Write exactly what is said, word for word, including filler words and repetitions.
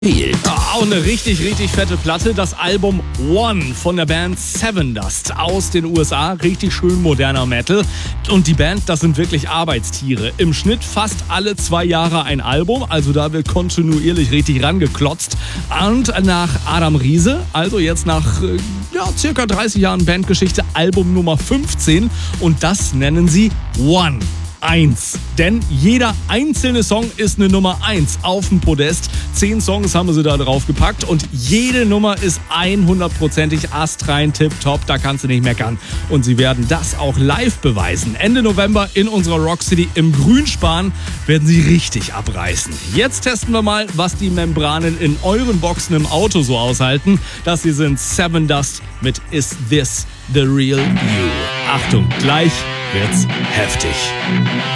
Real. Auch eine richtig, richtig fette Platte. Das Album One von der Band Sevendust aus den U S A. Richtig schön moderner Metal. Und die Band, das sind wirklich Arbeitstiere. Im Schnitt fast alle zwei Jahre ein Album. Also da wird kontinuierlich richtig rangeklotzt. Und nach Adam Riese, also jetzt nach ja, circa dreißig Jahren Bandgeschichte, Album Nummer fünfzehn. Und das nennen sie One. Eins. Denn jeder einzelne Song ist eine Nummer eins auf dem Podest. Zehn Songs haben sie da drauf gepackt und jede Nummer ist hundertprozentig astrein, tipptopp, da kannst du nicht meckern. Und sie werden das auch live beweisen. Ende November in unserer Rock City im Grünspan werden sie richtig abreißen. Jetzt testen wir mal, was die Membranen in euren Boxen im Auto so aushalten. Das hier sind Sevendust mit Is This the Real You? Achtung, gleich wird's heftig.